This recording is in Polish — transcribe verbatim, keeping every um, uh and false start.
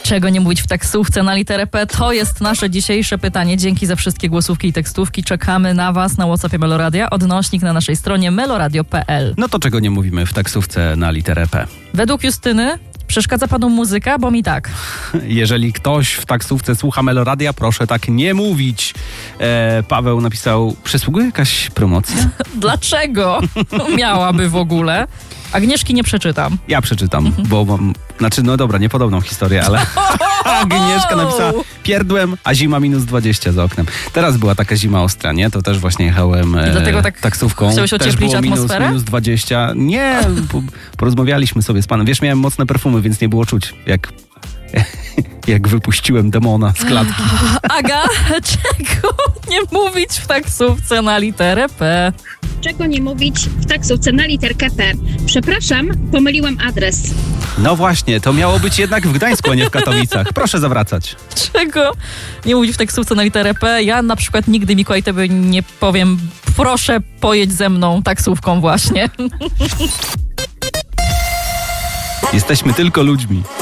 Czego nie mówić w taksówce na literę P? To jest nasze dzisiejsze pytanie. Dzięki za wszystkie głosówki i tekstówki. Czekamy na was na WhatsAppie Meloradia. Odnośnik na naszej stronie meloradio kropka p l. No to czego nie mówimy w taksówce na literę P? Według Justyny przeszkadza panu muzyka, bo mi tak. Jeżeli ktoś w taksówce słucha Meloradia, proszę tak nie mówić. E, Paweł napisał, przysługuje jakaś promocja? Dlaczego miałaby w ogóle? Agnieszki nie przeczytam. Ja przeczytam, bo mam... Znaczy, no dobra, niepodobną historię, ale Agnieszka napisała, pierdłem, a zima minus dwadzieścia za oknem. Teraz była taka zima ostra, nie? To też właśnie jechałem e, I dlatego tak taksówką. chciałeś też ocieplić było minus, atmosferę? minus dwadzieścia. Nie, po, porozmawialiśmy sobie z panem. Wiesz, miałem mocne perfumy, więc nie było czuć, jak... jak wypuściłem demona z klatki. Aga, czego nie mówić w taksówce na literę P? Czego nie mówić w taksówce na literkę P? Przepraszam, pomyliłem adres. No właśnie, to miało być jednak w Gdańsku, a nie w Katowicach. Proszę zawracać. Czego nie mówić w taksówce na literę P? Ja na przykład nigdy Mikołaj tobie nie powiem, proszę pojedź ze mną taksówką właśnie. Jesteśmy tylko ludźmi.